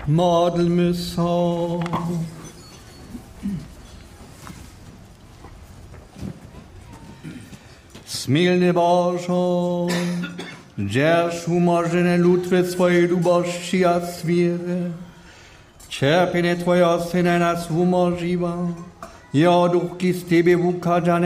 Módlmy się. Smilny Bożo, dzierż umożone lutwy swojej lubości a swiery. Cierpienie Twojego Syna nas umożliwa. Jeho duch z Tebe ukazane